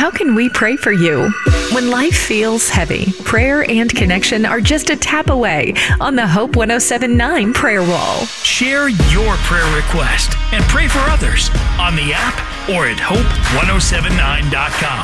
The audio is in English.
how can we pray for you? When life feels heavy, prayer and connection are just a tap away on the Hope 107.9 prayer wall. Share your prayer request and pray for others on the app or at hope1079.com.